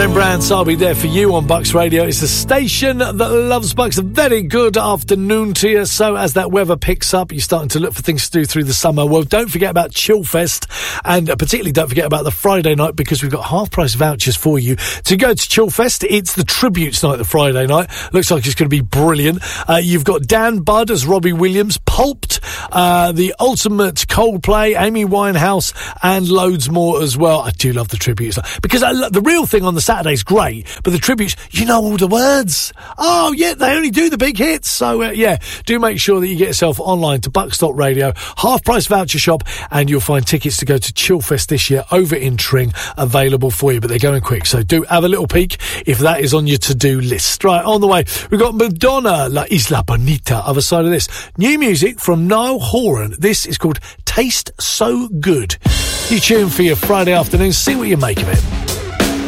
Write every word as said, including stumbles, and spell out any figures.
Rembrandts, I'll be there for you on Bucks Radio. It's a station that loves Bucks. A very good afternoon to you. So as that weather picks up, you're starting to look for things to do through the summer. Well, don't forget about Chillfest, and particularly don't forget about the Friday night, because we've got half-price vouchers for you to go to Chillfest. It's the Tributes night, the Friday night. Looks like it's going to be brilliant. Uh, you've got Dan Budd as Robbie Williams, Pulped, uh, the Ultimate Coldplay, Amy Winehouse, and loads more as well. I do love the Tributes, because I lo- the real thing on the Saturday's great, but the Tributes, you know all the words. Oh, yeah, they only do the big hits. So, uh, yeah, do make sure that you get yourself online to bucks dot radio, half-price voucher shop, and you'll find tickets to go to Chillfest this year over in Tring available for you, but they're going quick, so do have a little peek if that is on your to-do list. Right, on the way, we've got Madonna, La Isla Bonita, other side of this. New music from Niall Horan. This is called Taste So Good. You tune for your Friday afternoon, see what you make of it.